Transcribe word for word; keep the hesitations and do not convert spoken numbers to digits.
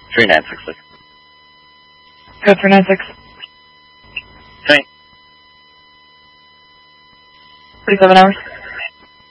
three nine six six. Code three nine six. Thanks. forty-seven hours.